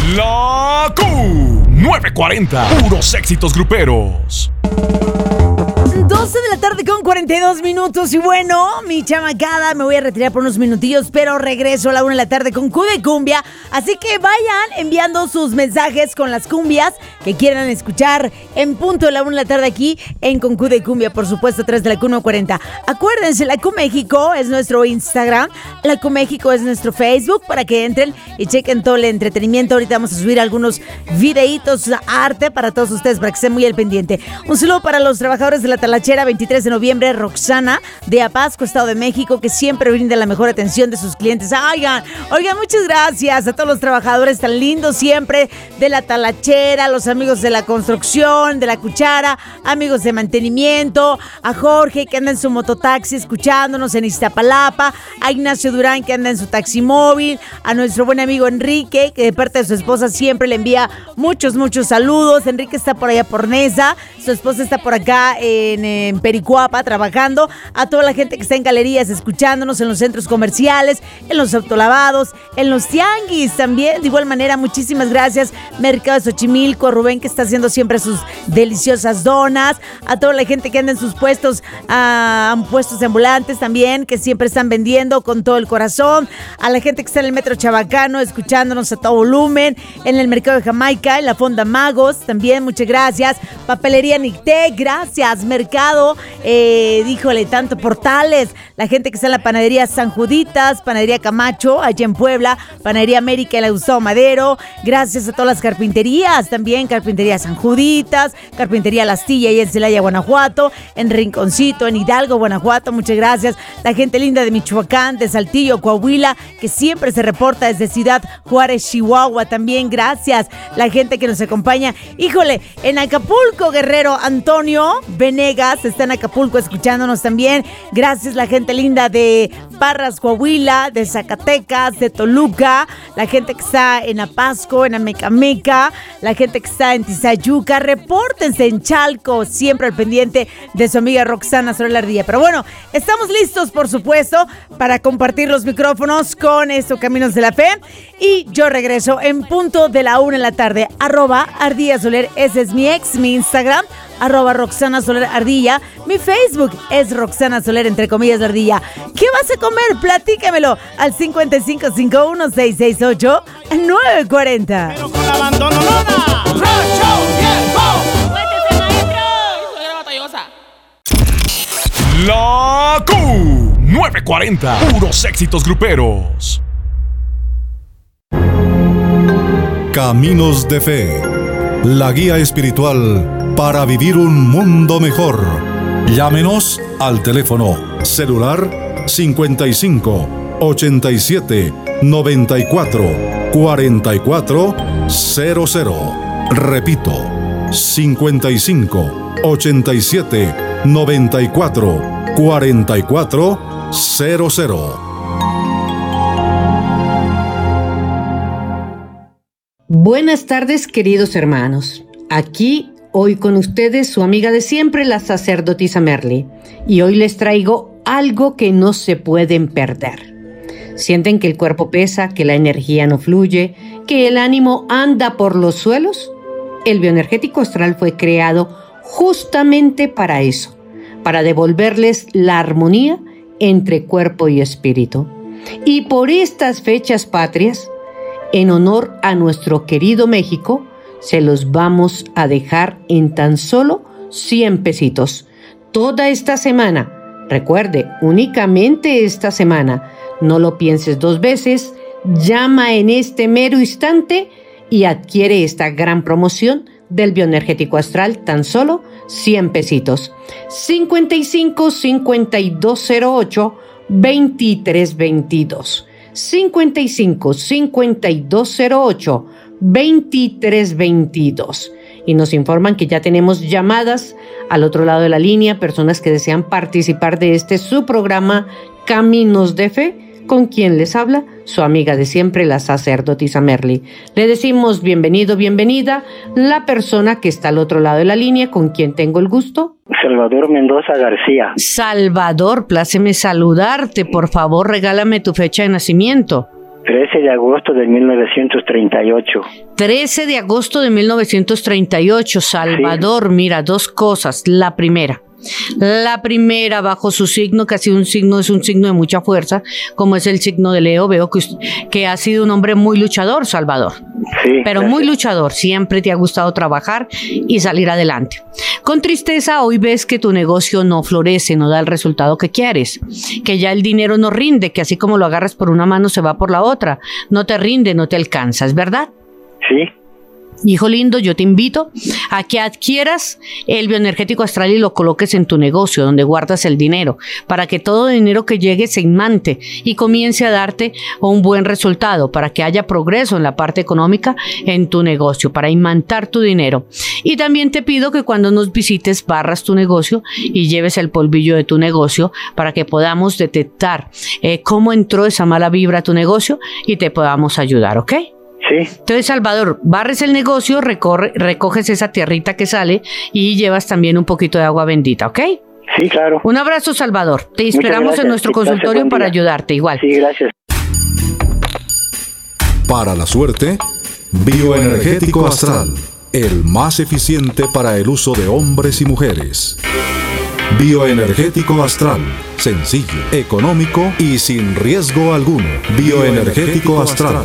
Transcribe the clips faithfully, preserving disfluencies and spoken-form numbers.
La Q nueve cuarenta, puros éxitos gruperos. doce de la tarde con cuarenta y dos minutos. Y bueno, mi chamacada, me voy a retirar por unos minutillos, pero regreso a la una de la tarde con Q de Cumbia. Así que vayan enviando sus mensajes con las cumbias que quieran escuchar en punto de la una de la tarde aquí en Con Q de Cumbia, por supuesto, a través de la Q nueve cuarenta. Acuérdense, la Q México es nuestro Instagram, la Q México es nuestro Facebook, para que entren y chequen todo el entretenimiento. Ahorita vamos a subir algunos videitos, arte para todos ustedes, para que estén muy al pendiente. Un saludo para los trabajadores de la Talachera, veintitrés de noviembre, Roxana de Apasco, Estado de México, que siempre brinda la mejor atención de sus clientes. Oigan, oigan, muchas gracias a todos los trabajadores tan lindos siempre de la Talachera, los amigos de la construcción, de la cuchara, amigos de mantenimiento, a Jorge que anda en su mototaxi escuchándonos en Iztapalapa, a Ignacio Durán que anda en su taxi móvil, a nuestro buen amigo Enrique, que de parte de su esposa siempre le envía muchos, muchos saludos. Enrique está por allá por Nesa, su esposa está por acá en, en Pericuapa trabajando, a toda la gente que está en galerías escuchándonos, en los centros comerciales, en los autolavados, en los tianguis también. De igual manera, muchísimas gracias, Mercado de Xochimilco, a Rubén que está haciendo siempre sus deliciosas donas, a toda la gente que anda en sus puestos, a puestos ambulantes también, que siempre están vendiendo con todo el corazón, a la gente que está en el Metro Chabacano escuchándonos a todo volumen, en el Mercado de Jamaica, en la Fonda Magos también, muchas gracias. Papelería Nicté, gracias. Mercado, eh, díjole, tanto Portales, la gente que está en la Panadería San Juditas, Panadería Camacho, allá en Puebla, Panadería América en la Gustavo Madero, gracias a todas las carpinterías también, Carpintería San Juditas, Carpintería La Astilla y en Celaya, Guanajuato, en Rinconcito, en Hidalgo, Guanajuato, muchas gracias. La gente linda de Michoacán, de Saltillo, Coahuila, que siempre se reporta desde Ciudad Juárez, Chihuahua, también gracias. La gente que nos acompaña, híjole, en Acapulco, Guerrero, Antonio Venegas está en Acapulco escuchándonos también. Gracias, la gente linda de Parras, Coahuila, de Zacatecas, de Toluca, la gente que está en Apasco, en Amecameca, la gente que está en Tizayuca. Repórtense en Chalco, siempre al pendiente de su amiga Roxana Soler Ardilla. Pero bueno, estamos listos, por supuesto, para compartir los micrófonos con estos Caminos de la Fe. Y yo regreso en punto de la una en la tarde. Arroba Ardilla Soler, ese es mi ex, mi Instagram. Arroba Roxana Soler Ardilla. Mi Facebook es Roxana Soler, entre comillas, Ardilla. ¿Qué vas a comer? Platícamelo al cincuenta y cinco cincuenta y uno, seiscientos sesenta y ocho, nueve cuarenta. Pero con abandono, nona. ¡Racho, viejo! ¡Cuéntese, maestro! Soy la batallosa. La Q nueve cuarenta, puros éxitos gruperos. Caminos de Fe, la guía espiritual para vivir un mundo mejor. Llámenos al teléfono celular cincuenta y cinco, ochenta y siete, noventa y cuatro, cuarenta y cuatro, cero cero. Repito, cincuenta y cinco, ochenta y siete, noventa y cuatro, cuarenta y cuatro, cero cero. Buenas tardes, queridos hermanos. Aquí, hoy con ustedes, su amiga de siempre, la sacerdotisa Merly. Y hoy les traigo algo que no se pueden perder. ¿Sienten que el cuerpo pesa, que la energía no fluye, que el ánimo anda por los suelos? El bioenergético astral fue creado justamente para eso, para devolverles la armonía entre cuerpo y espíritu. Y por estas fechas patrias, en honor a nuestro querido México, se los vamos a dejar en tan solo cien pesitos. Toda esta semana, recuerde, únicamente esta semana, no lo pienses dos veces, llama en este mero instante y adquiere esta gran promoción del bioenergético astral, tan solo cien pesitos. cincuenta y cinco, cincuenta y dos cero ocho, veintitrés veintidós. cincuenta y cinco, cincuenta y dos cero ocho, veintitrés veintidós. Y nos informan que ya tenemos llamadas al otro lado de la línea, personas que desean participar de este su programa Caminos de Fe, con quien les habla su amiga de siempre, la sacerdotisa Merly. Le decimos bienvenido, bienvenida, la persona que está al otro lado de la línea, con quien tengo el gusto. Salvador Mendoza García. Salvador, pláceme saludarte. Por favor, regálame tu fecha de nacimiento. trece de agosto de mil novecientos treinta y ocho. trece de agosto de mil novecientos treinta y ocho, Salvador, sí. Mira, dos cosas. La primera, la primera bajo su signo, que ha sido un signo, es un signo de mucha fuerza, como es el signo de Leo. Veo que, que ha sido un hombre muy luchador, Salvador. Sí, pero gracias. Muy luchador, siempre te ha gustado trabajar y salir adelante. Con tristeza, hoy ves que tu negocio no florece, no da el resultado que quieres, que ya el dinero no rinde, que así como lo agarras por una mano se va por la otra, no te rinde, no te alcanza, ¿es verdad? Sí. Hijo lindo, yo te invito a que adquieras el bioenergético astral y lo coloques en tu negocio, donde guardas el dinero, para que todo dinero que llegue se imante y comience a darte un buen resultado, para que haya progreso en la parte económica en tu negocio, para imantar tu dinero. Y también te pido que cuando nos visites barras tu negocio y lleves el polvillo de tu negocio para que podamos detectar eh, cómo entró esa mala vibra a tu negocio y te podamos ayudar, ¿ok? Sí. Entonces, Salvador, barres el negocio, recorre, recoges esa tierrita que sale y llevas también un poquito de agua bendita, ¿ok? Sí, claro. Un abrazo, Salvador. Te esperamos en nuestro consultorio gracias, para ayudarte, igual. Sí, gracias. Para la suerte, bioenergético astral, el más eficiente para el uso de hombres y mujeres. Bioenergético astral, sencillo, económico y sin riesgo alguno. Bioenergético astral.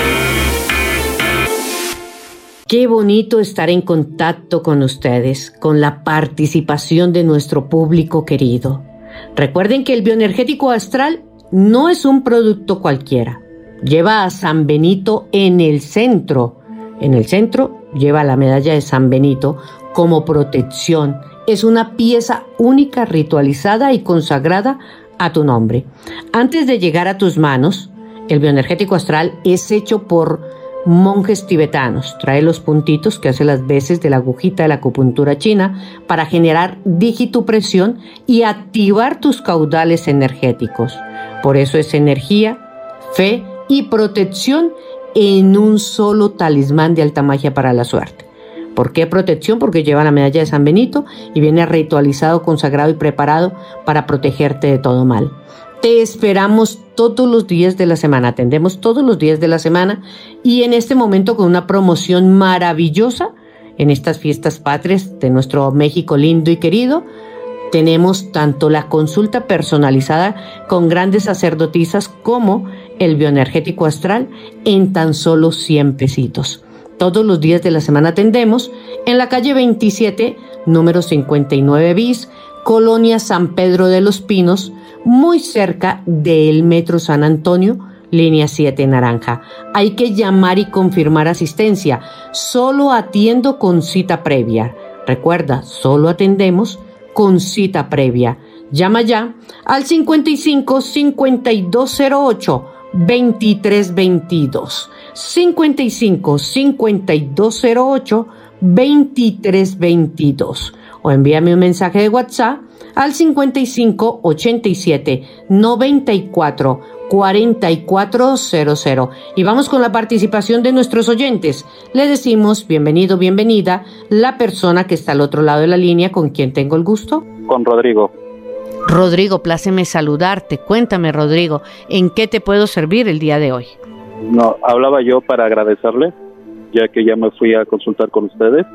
Qué bonito estar en contacto con ustedes, con la participación de nuestro público querido. Recuerden que el bioenergético astral no es un producto cualquiera. Lleva a San Benito en el centro. En el centro lleva la medalla de San Benito como protección. Es una pieza única, ritualizada y consagrada a tu nombre. Antes de llegar a tus manos, el bioenergético astral es hecho por monjes tibetanos. Trae los puntitos que hace las veces de la agujita de la acupuntura china para generar digitopresión y activar tus caudales energéticos. Por eso es energía, fe y protección en un solo talismán de alta magia para la suerte. ¿Por qué protección? Porque lleva la medalla de San Benito y viene ritualizado, consagrado y preparado para protegerte de todo mal. Te esperamos todos los días de la semana, atendemos todos los días de la semana y en este momento con una promoción maravillosa en estas fiestas patrias de nuestro México lindo y querido. Tenemos tanto la consulta personalizada con grandes sacerdotisas como el bioenergético astral en tan solo cien pesitos. Todos los días de la semana atendemos en la calle veintisiete, número cincuenta y nueve bis, Colonia San Pedro de los Pinos, muy cerca del Metro San Antonio, línea siete naranja. Hay que llamar y confirmar asistencia. Solo atiendo con cita previa. Recuerda, solo atendemos con cita previa. Llama ya al cincuenta y cinco, cincuenta y dos cero ocho, veintitrés veintidós. cincuenta y cinco, cincuenta y dos cero ocho, veintitrés veintidós. O envíame un mensaje de WhatsApp al cincuenta y cinco, ochenta y siete, noventa y cuatro, cuarenta y cuatro cero cero. Y vamos con la participación de nuestros oyentes. Le decimos bienvenido, bienvenida, la persona que está al otro lado de la línea, con quien tengo el gusto. Con Rodrigo. Rodrigo, pláceme saludarte. Cuéntame, Rodrigo, ¿en qué te puedo servir el día de hoy? No, hablaba yo para agradecerle, ya que ya me fui a consultar con ustedes.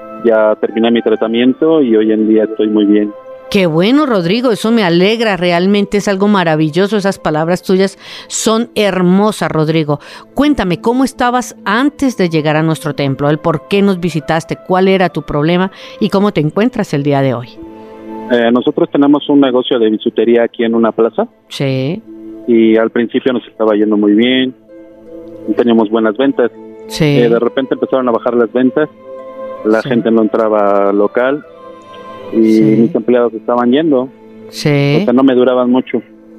Ya terminé mi tratamiento y hoy en día estoy muy bien. Qué bueno, Rodrigo, eso me alegra, realmente es algo maravilloso, esas palabras tuyas son hermosas, Rodrigo. Cuéntame, ¿cómo estabas antes de llegar a nuestro templo? ¿El por qué nos visitaste? ¿Cuál era tu problema? ¿Y cómo te encuentras el día de hoy? Eh, nosotros tenemos un negocio de bisutería aquí en una plaza. Sí. Y al principio nos estaba yendo muy bien, teníamos buenas ventas. Sí. Eh, de repente empezaron a bajar las ventas. La sí. gente no entraba local y sí. mis empleados estaban yendo. Sí. O sea, no me duraban mucho.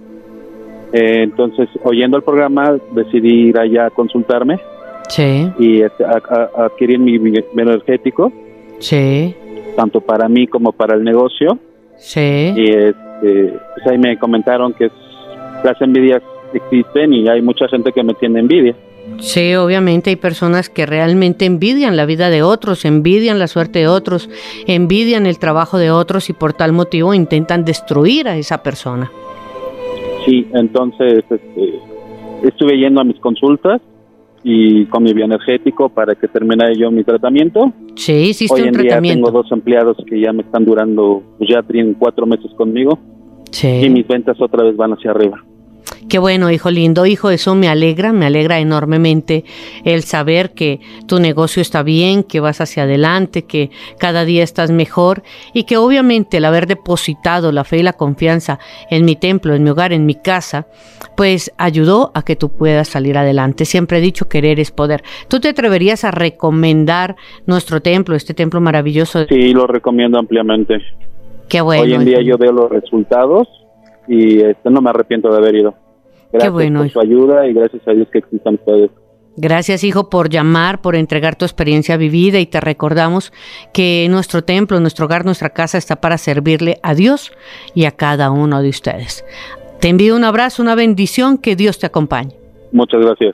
Eh, entonces, oyendo el programa, decidí ir allá a consultarme. Sí. Y este, a, a, adquirir mi bioenergético. Sí. Tanto para mí como para el negocio. Sí. Y este, pues ahí me comentaron que las envidias existen y hay mucha gente que me tiene envidia. Sí, obviamente hay personas que realmente envidian la vida de otros, envidian la suerte de otros, envidian el trabajo de otros y por tal motivo intentan destruir a esa persona. Sí, entonces este, estuve yendo a mis consultas y con mi bioenergético para que terminara yo mi tratamiento. Sí, hiciste Hoy un en tratamiento. día tengo dos empleados que ya me están durando, pues ya tienen cuatro meses conmigo. Sí. Y mis ventas otra vez van hacia arriba. Qué bueno, hijo lindo. Hijo, eso me alegra, me alegra enormemente el saber que tu negocio está bien, que vas hacia adelante, que cada día estás mejor y que obviamente el haber depositado la fe y la confianza en mi templo, en mi hogar, en mi casa, pues ayudó a que tú puedas salir adelante. Siempre he dicho, querer es poder. ¿Tú te atreverías a recomendar nuestro templo, este templo maravilloso? Sí, lo recomiendo ampliamente. Qué bueno. Hoy en día hijo. yo veo los resultados y este, no me arrepiento de haber ido. Gracias Qué bueno, por hijo. su ayuda y gracias a Dios que existan ustedes. Gracias, hijo, por llamar, por entregar tu experiencia vivida, y te recordamos que nuestro templo, nuestro hogar, nuestra casa está para servirle a Dios y a cada uno de ustedes. Te envío un abrazo, una bendición, que Dios te acompañe. Muchas gracias.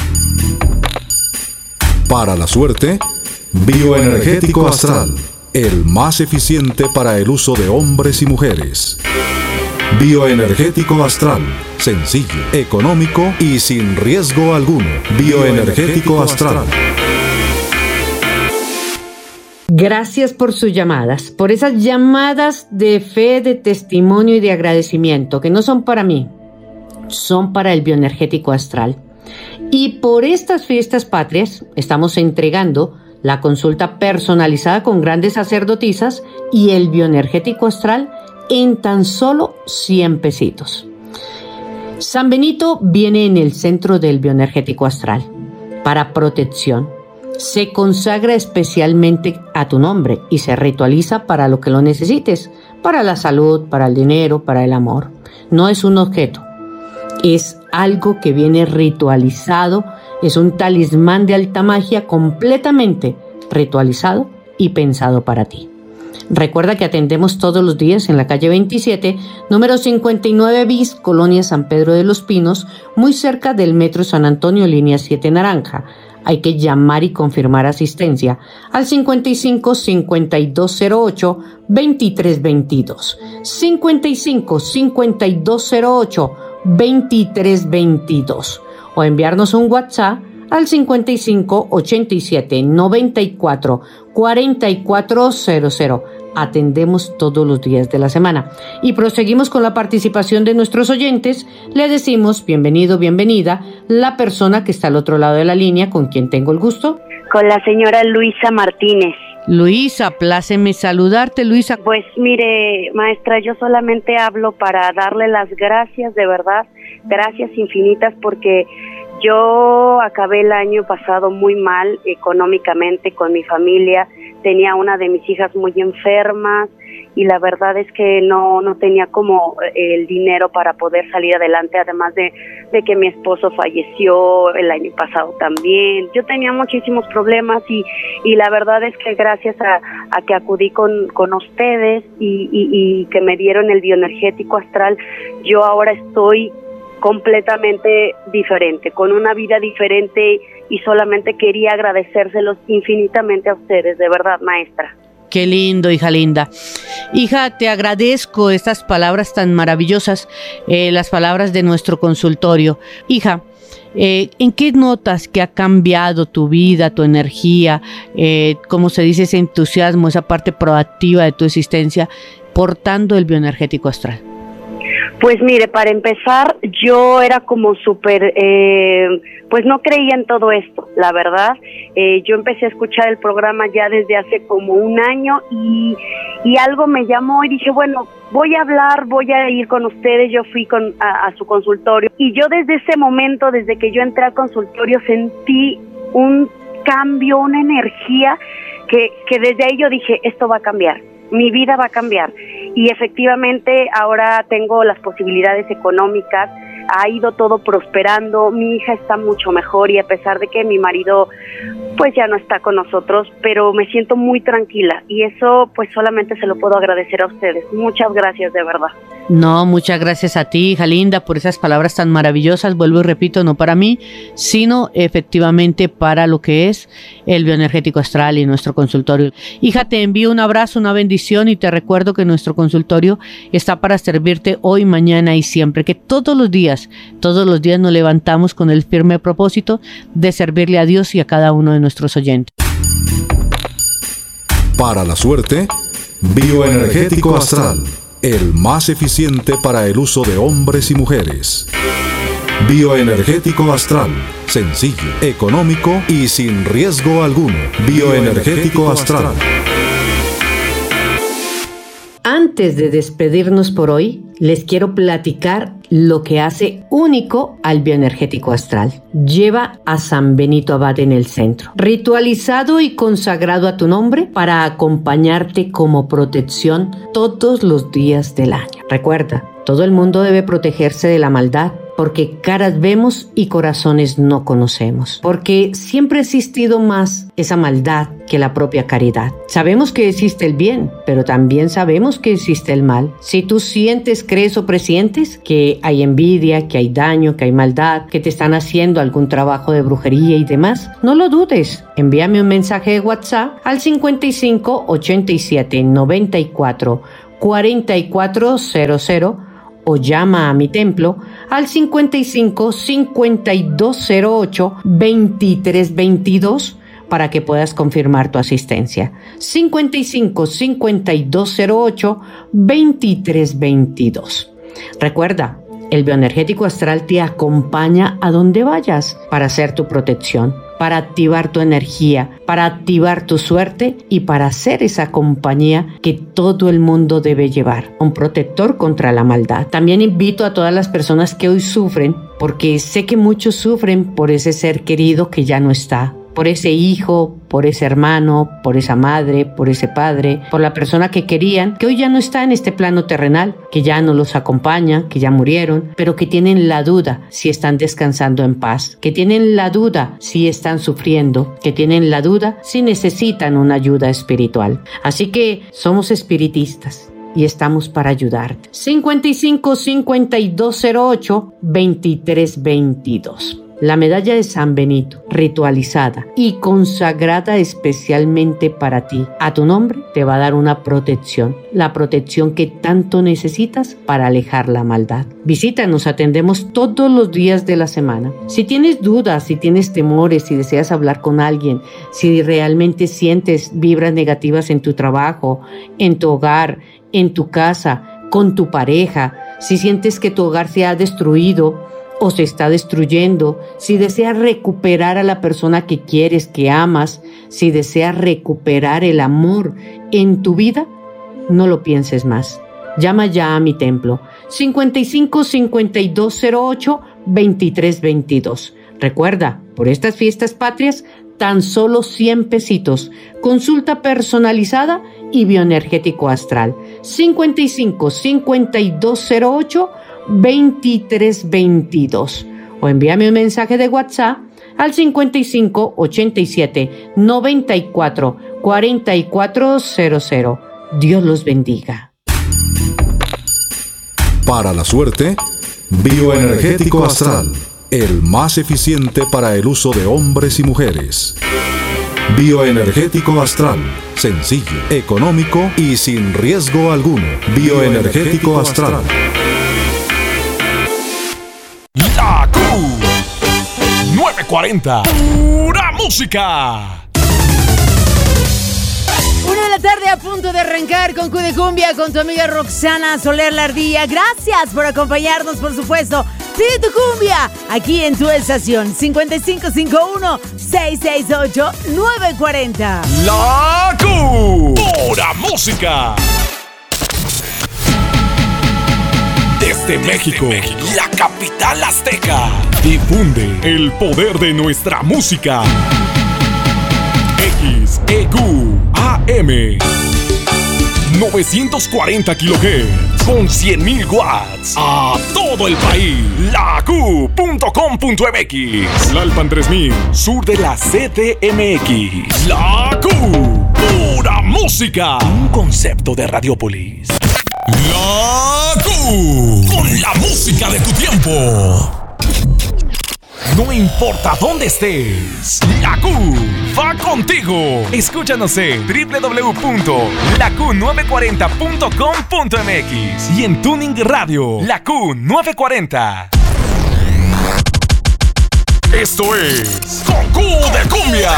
Para la suerte, Bioenergético Astral, el más eficiente para el uso de hombres y mujeres. Bioenergético Astral, sencillo, económico y sin riesgo alguno. Bioenergético Astral. Gracias por sus llamadas, por esas llamadas de fe, de testimonio y de agradecimiento, que no son para mí, son para el Bioenergético Astral. Y por estas fiestas patrias estamos entregando la consulta personalizada con grandes sacerdotisas y el Bioenergético Astral en tan solo cien pesitos. San Benito viene en el centro del Bioenergético Astral para protección. Se consagra especialmente a tu nombre y se ritualiza para lo que lo necesites, para la salud, para el dinero, para el amor. No es un objeto, es algo que viene ritualizado, es un talismán de alta magia completamente ritualizado y pensado para ti. Recuerda que atendemos todos los días en la calle veintisiete, número cincuenta y nueve bis, Colonia San Pedro de los Pinos, muy cerca del Metro San Antonio, línea siete naranja. Hay que llamar y confirmar asistencia al cincuenta y cinco, cincuenta y dos cero ocho, veintitrés veintidós. cincuenta y cinco, cincuenta y dos cero ocho, veintitrés veintidós. O enviarnos un WhatsApp al cincuenta y cinco, ochenta y siete, noventa y cuatro, cuarenta y cuatro cero cero. Atendemos todos los días de la semana. Y proseguimos con la participación de nuestros oyentes. Le decimos bienvenido, bienvenida, la persona que está al otro lado de la línea, con quien tengo el gusto. Con la señora Luisa Martínez. Luisa, pláceme saludarte, Luisa. Pues mire, maestra, yo solamente hablo para darle las gracias, de verdad, gracias infinitas, porque yo acabé el año pasado muy mal económicamente con mi familia. Tenía una de mis hijas muy enfermas y la verdad es que no no tenía como el dinero para poder salir adelante, además de, de que mi esposo falleció el año pasado también. Yo tenía muchísimos problemas y, y la verdad es que gracias a, a que acudí con, con ustedes y, y, y que me dieron el bioenergético astral, yo ahora estoy completamente diferente, con una vida diferente, y solamente quería agradecérselos infinitamente a ustedes, de verdad, maestra. Qué lindo, hija linda. Hija, te agradezco estas palabras tan maravillosas, eh, las palabras de nuestro consultorio. Hija, eh, ¿en qué notas que ha cambiado tu vida, tu energía, eh, como se dice, ese entusiasmo, esa parte proactiva de tu existencia, portando el bioenergético astral? Pues mire, para empezar, yo era como súper, eh, pues no creía en todo esto, la verdad. Eh, yo empecé a escuchar el programa ya desde hace como un año y, y algo me llamó y dije, bueno, voy a hablar, voy a ir con ustedes. Yo fui con, a, a su consultorio y yo desde ese momento, desde que yo entré al consultorio, sentí un cambio, una energía que, que desde ahí yo dije, esto va a cambiar, mi vida va a cambiar. Y efectivamente ahora tengo las posibilidades económicas, ha ido todo prosperando, mi hija está mucho mejor y a pesar de que mi marido pues ya no está con nosotros, pero me siento muy tranquila y eso pues solamente se lo puedo agradecer a ustedes. Muchas gracias, de verdad. No, muchas gracias a ti, hija linda, por esas palabras tan maravillosas. Vuelvo y repito, no para mí, sino efectivamente para lo que es el bioenergético astral y nuestro consultorio. Hija, te envío un abrazo, una bendición y te recuerdo que nuestro consultorio está para servirte hoy, mañana y siempre. Que todos los días, todos los días nos levantamos con el firme propósito de servirle a Dios y a cada uno de nuestros oyentes. Para la suerte, bioenergético astral. El más eficiente para el uso de hombres y mujeres. Bioenergético astral. Sencillo, económico y sin riesgo alguno. Bioenergético astral. Antes de despedirnos por hoy, les quiero platicar lo que hace único al bioenergético astral. Lleva a San Benito Abad en el centro, ritualizado y consagrado a tu nombre para acompañarte como protección todos los días del año. Recuerda, todo el mundo debe protegerse de la maldad, porque caras vemos y corazones no conocemos, porque siempre ha existido más esa maldad que la propia caridad. Sabemos que existe el bien, pero también sabemos que existe el mal. Si tú sientes, crees o presientes que hay envidia, que hay daño, que hay maldad, que te están haciendo algún trabajo de brujería y demás, no lo dudes. Envíame un mensaje de WhatsApp al cincuenta y cinco, ochenta y siete, noventa y cuatro, cuarenta y cuatro cero cero o llama a mi templo al cincuenta y cinco, cincuenta y dos cero ocho, veintitrés veintidós para que puedas confirmar tu asistencia. cincuenta y cinco, cincuenta y dos cero ocho, veintitrés veintidós. Recuerda, el bioenergético astral te acompaña a donde vayas para hacer tu protección, para activar tu energía, para activar tu suerte y para ser esa compañía que todo el mundo debe llevar, un protector contra la maldad. También invito a todas las personas que hoy sufren, porque sé que muchos sufren por ese ser querido que ya no está, por ese hijo, por ese hermano, por esa madre, por ese padre, por la persona que querían, que hoy ya no está en este plano terrenal, que ya no los acompaña, que ya murieron, pero que tienen la duda si están descansando en paz, que tienen la duda si están sufriendo, que tienen la duda si necesitan una ayuda espiritual. Así que somos espiritistas y estamos para ayudarte. cincuenta y cinco, cincuenta y dos cero ocho, veintitrés veintidós. La medalla de San Benito, ritualizada y consagrada especialmente para ti, a tu nombre, te va a dar una protección, la protección que tanto necesitas para alejar la maldad. Visítanos, atendemos todos los días de la semana. Si tienes dudas, si tienes temores, si deseas hablar con alguien, si realmente sientes vibras negativas en tu trabajo, en tu hogar, en tu casa, con tu pareja, si sientes que tu hogar se ha destruido o se está destruyendo, si deseas recuperar a la persona que quieres, que amas, si deseas recuperar el amor en tu vida, no lo pienses más. Llama ya a mi templo, cincuenta y cinco, cincuenta y dos cero ocho, veintitrés veintidós. Recuerda, por estas fiestas patrias, tan solo cien pesitos. Consulta personalizada y bioenergético astral. cincuenta y cinco, cincuenta y dos cero ocho, veintitrés veintidós. O envíame un mensaje de WhatsApp al cincuenta y cinco, ochenta y siete, noventa y cuatro, cuarenta y cuatro cero cero. Dios los bendiga. Para la suerte, bioenergético astral. El más eficiente para el uso de hombres y mujeres. Bioenergético astral. Sencillo, económico y sin riesgo alguno. Bioenergético astral. La Q nueve cuarenta. Pura música. Una de la tarde a punto de arrancar con Q de Cumbia con tu amiga Roxana Soler Lardilla. Gracias por acompañarnos, por supuesto. Pide tu cumbia aquí en tu estación cincuenta y cinco cincuenta y uno, seiscientos sesenta y ocho, novecientos cuarenta. La Q. Pura música. Desde México, la capital azteca, difunde el poder de nuestra música. X E Q A M novecientos cuarenta kilohertz con cien mil watts a todo el país. La Q punto com punto m x. Lalpan tres mil, sur de la C D M X. La Q. Pura música. Un concepto de Radiopolis. La Q, con la música de tu tiempo. No importa dónde estés, la Q va contigo. Escúchanos en doble u doble u doble u punto la q nueve cuarenta punto com punto m x y en Tuning Radio, La Q nueve cuarenta. Esto es Con Q de Cumbia.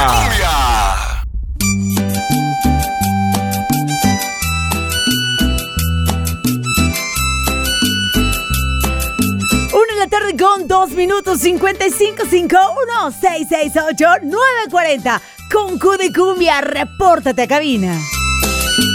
Una de la tarde con dos minutos cincuenta y cinco, cinco uno seis seis ocho nueve cuarenta. Con Q de Cumbia, repórtate a cabina.